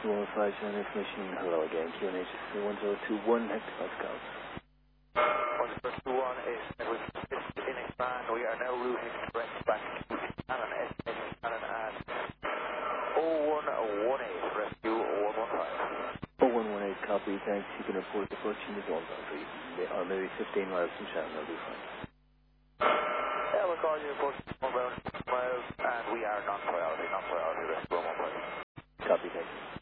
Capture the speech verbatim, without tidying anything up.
Rescue one five seven information. Hello again. Q N H one zero two one. Hector Pascal. one zero two one is with in expand. We are now routing direct back to Shannon, estimating Shannon at oh one one eight, rescue one one five. oh one one eight, copy. Thanks. You can report the approaching the zone boundary. Or maybe fifteen miles from Shannon. That'll be fine. Yeah, we'll call you approaching one miles, and we are non-priority, non-priority, rescue one one five. Copy. Thank you.